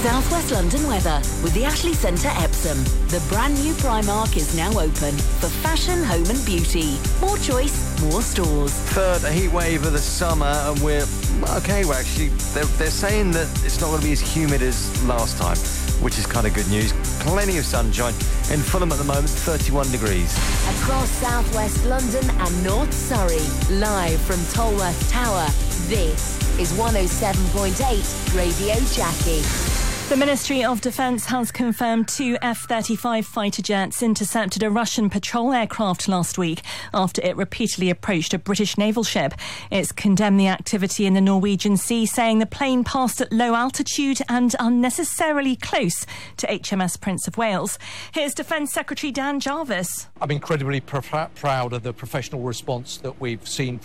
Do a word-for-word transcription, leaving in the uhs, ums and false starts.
South West London weather with the Ashley Centre Epsom. The brand new Primark is now open for fashion, home and beauty. More choice, more stores. Third, a heat wave of the summer, and we're okay. We're actually they're, they're saying that it's not going to be as humid as last time, which is kind of good news. Plenty of sunshine in Fulham at the moment, thirty-one degrees. Across South West London and North Surrey, live from Tolworth Tower. This is one oh seven point eight Radio Jackie. The Ministry of Defence has confirmed two F thirty-five fighter jets intercepted a Russian patrol aircraft last week after it repeatedly approached a British naval ship. It's condemned the activity in the Norwegian Sea, saying the plane passed at low altitude and unnecessarily close to H M S Prince of Wales. Here's Defence Secretary Dan Jarvis. I'm incredibly pr- proud of the professional response that we've seen